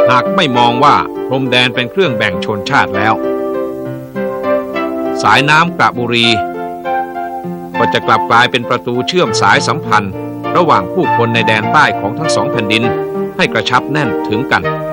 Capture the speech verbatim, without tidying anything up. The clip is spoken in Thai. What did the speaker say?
หากไม่มองว่าพรมแดนเป็นเครื่องแบ่งชนชาติแล้วสายน้ำกระบุรีก็จะกลับกลายเป็นประตูเชื่อมสายสัมพันธ์ระหว่างผู้คนในแดนใต้ของทั้งสองแผ่นดินให้กระชับแน่นถึงกัน